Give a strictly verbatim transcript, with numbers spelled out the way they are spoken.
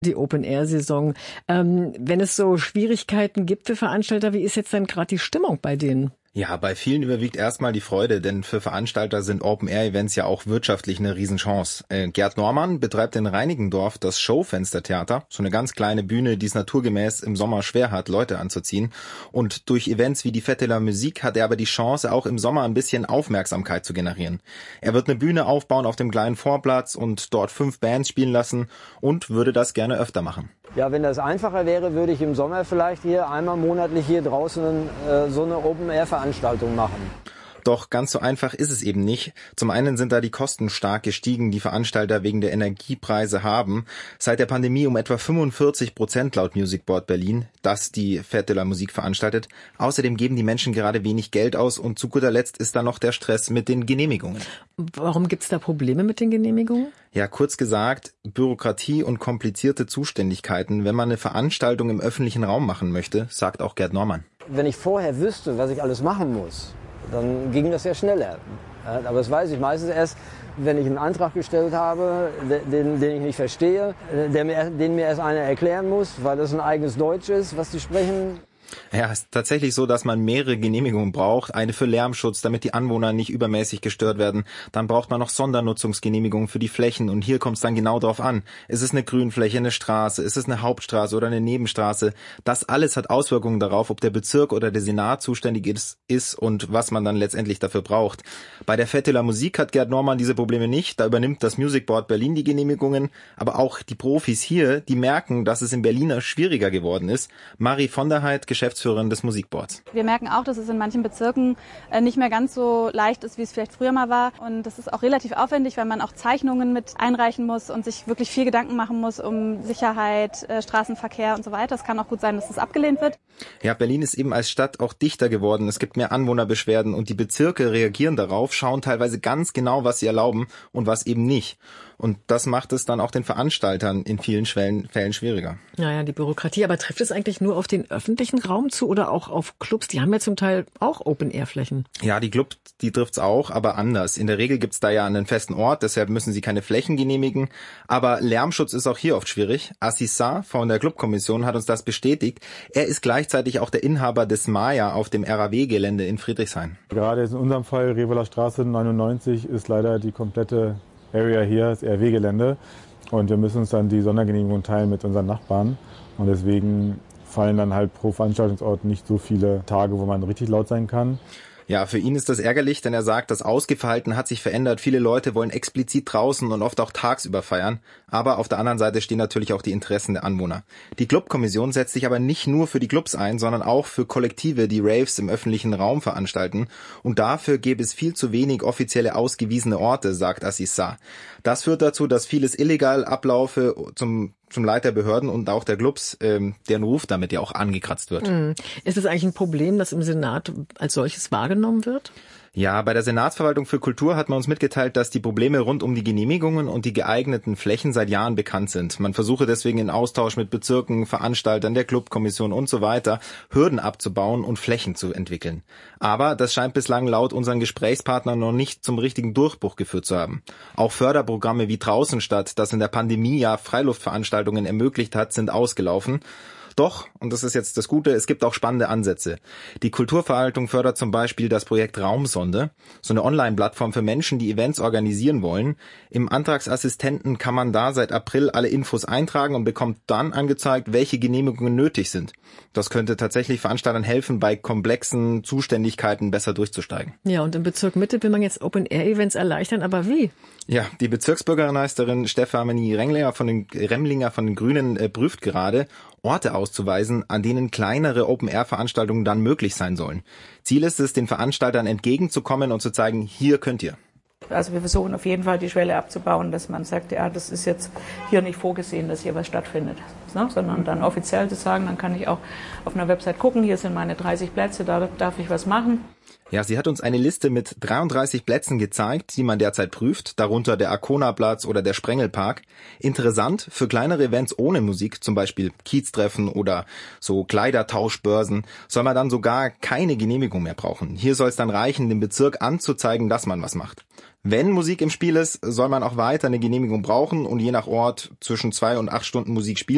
Die Open-Air-Saison. Ähm, wenn es so Schwierigkeiten gibt für Veranstalter, wie ist jetzt denn gerade die Stimmung bei denen? Ja, bei vielen überwiegt erstmal die Freude, denn für Veranstalter sind Open-Air-Events ja auch wirtschaftlich eine Riesenchance. Äh, Gerd Normann betreibt in Reinickendorf das Schaufenstertheater, so eine ganz kleine Bühne, die es naturgemäß im Sommer schwer hat, Leute anzuziehen. Und durch Events wie die Fête de la Musique hat er aber die Chance, auch im Sommer ein bisschen Aufmerksamkeit zu generieren. Er wird eine Bühne aufbauen auf dem kleinen Vorplatz und dort fünf Bands spielen lassen und würde das gerne öfter machen. Ja, wenn das einfacher wäre, würde ich im Sommer vielleicht hier einmal monatlich hier draußen äh, so eine Open-Air-Veranstaltung machen. Doch ganz so einfach ist es eben nicht. Zum einen sind da die Kosten stark gestiegen, die Veranstalter wegen der Energiepreise haben. Seit der Pandemie um etwa fünfundvierzig Prozent laut Music Board Berlin, das die Fête de la Musique veranstaltet. Außerdem geben die Menschen gerade wenig Geld aus und zu guter Letzt ist da noch der Stress mit den Genehmigungen. Warum gibt's da Probleme mit den Genehmigungen? Ja, kurz gesagt, Bürokratie und komplizierte Zuständigkeiten, wenn man eine Veranstaltung im öffentlichen Raum machen möchte, sagt auch Gerd Normann. Wenn ich vorher wüsste, was ich alles machen muss, dann ging das ja schneller. Aber das weiß ich meistens erst, wenn ich einen Antrag gestellt habe, den, den ich nicht verstehe, der mir, den mir erst einer erklären muss, weil das ein eigenes Deutsch ist, was die sprechen. Ja, es ist tatsächlich so, dass man mehrere Genehmigungen braucht. Eine für Lärmschutz, damit die Anwohner nicht übermäßig gestört werden. Dann braucht man noch Sondernutzungsgenehmigungen für die Flächen. Und hier kommt es dann genau drauf an. Ist es eine Grünfläche, eine Straße, ist es eine Hauptstraße oder eine Nebenstraße? Das alles hat Auswirkungen darauf, ob der Bezirk oder der Senat zuständig ist, ist und was man dann letztendlich dafür braucht. Bei der Fête de la Musique hat Gerd Normann diese Probleme nicht. Da übernimmt das Music Board Berlin die Genehmigungen. Aber auch die Profis hier, die merken, dass es in Berlin schwieriger geworden ist. Marie von der Heid, Geschäftsführerin des Musikboards. Wir merken auch, dass es in manchen Bezirken nicht mehr ganz so leicht ist, wie es vielleicht früher mal war. Und das ist auch relativ aufwendig, weil man auch Zeichnungen mit einreichen muss und sich wirklich viel Gedanken machen muss um Sicherheit, Straßenverkehr und so weiter. Es kann auch gut sein, dass das abgelehnt wird. Ja, Berlin ist eben als Stadt auch dichter geworden. Es gibt mehr Anwohnerbeschwerden und die Bezirke reagieren darauf, schauen teilweise ganz genau, was sie erlauben und was eben nicht. Und das macht es dann auch den Veranstaltern in vielen Fällen, Fällen schwieriger. Naja, die Bürokratie. Aber trifft es eigentlich nur auf den öffentlichen Raum zu oder auch auf Clubs? Die haben ja zum Teil auch Open-Air-Flächen. Ja, die Clubs, die trifft's auch, aber anders. In der Regel gibt's da ja einen festen Ort, deshalb müssen sie keine Flächen genehmigen. Aber Lärmschutz ist auch hier oft schwierig. Assisa von der Clubkommission hat uns das bestätigt. Er ist gleichzeitig auch der Inhaber des Maya auf dem R A W-Gelände in Friedrichshain. Gerade in unserem Fall, Reveler Straße neunundneunzig, ist leider die komplette Area hier, das R W-Gelände. Und wir müssen uns dann die Sondergenehmigung teilen mit unseren Nachbarn. Und deswegen fallen dann halt pro Veranstaltungsort nicht so viele Tage, wo man richtig laut sein kann. Ja, für ihn ist das ärgerlich, denn er sagt, das Ausgehverhalten hat sich verändert. Viele Leute wollen explizit draußen und oft auch tagsüber feiern. Aber auf der anderen Seite stehen natürlich auch die Interessen der Anwohner. Die Clubkommission setzt sich aber nicht nur für die Clubs ein, sondern auch für Kollektive, die Raves im öffentlichen Raum veranstalten. Und dafür gäbe es viel zu wenig offizielle ausgewiesene Orte, sagt Assisa. Das führt dazu, dass vieles illegal ablaufe, zum zum Leid der Behörden und auch der Clubs, ähm, deren Ruf damit ja auch angekratzt wird. Mhm. Ist es eigentlich ein Problem, das im Senat als solches wahrgenommen wird? Ja, bei der Senatsverwaltung für Kultur hat man uns mitgeteilt, dass die Probleme rund um die Genehmigungen und die geeigneten Flächen seit Jahren bekannt sind. Man versuche deswegen in Austausch mit Bezirken, Veranstaltern, der Clubkommission und so weiter Hürden abzubauen und Flächen zu entwickeln. Aber das scheint bislang laut unseren Gesprächspartnern noch nicht zum richtigen Durchbruch geführt zu haben. Auch Förderprogramme wie Draußenstadt, das in der Pandemie ja Freiluftveranstaltungen ermöglicht hat, sind ausgelaufen. Doch, und das ist jetzt das Gute, es gibt auch spannende Ansätze. Die Kulturverwaltung fördert zum Beispiel das Projekt Raumsonde, so eine Online-Plattform für Menschen, die Events organisieren wollen. Im Antragsassistenten kann man da seit April alle Infos eintragen und bekommt dann angezeigt, welche Genehmigungen nötig sind. Das könnte tatsächlich Veranstaltern helfen, bei komplexen Zuständigkeiten besser durchzusteigen. Ja, und im Bezirk Mitte will man jetzt Open-Air-Events erleichtern, aber wie? Ja, die Bezirksbürgermeisterin Stefanie Remlinger von den, Remlinger von den Grünen äh, prüft gerade, Orte auszuweisen, an denen kleinere Open-Air-Veranstaltungen dann möglich sein sollen. Ziel ist es, den Veranstaltern entgegenzukommen und zu zeigen, hier könnt ihr. Also wir versuchen auf jeden Fall die Schwelle abzubauen, dass man sagt, ja, das ist jetzt hier nicht vorgesehen, dass hier was stattfindet, ne? Sondern dann offiziell zu sagen, dann kann ich auch auf einer Website gucken, hier sind meine dreißig Plätze, da darf ich was machen. Ja, sie hat uns eine Liste mit dreiunddreißig Plätzen gezeigt, die man derzeit prüft, darunter der Arkona-Platz oder der Sprengelpark. Interessant für kleinere Events ohne Musik, zum Beispiel Kieztreffen oder so Kleidertauschbörsen, soll man dann sogar keine Genehmigung mehr brauchen. Hier soll es dann reichen, dem Bezirk anzuzeigen, dass man was macht. Wenn Musik im Spiel ist, soll man auch weiter eine Genehmigung brauchen und je nach Ort zwischen zwei und acht Stunden Musik spielen.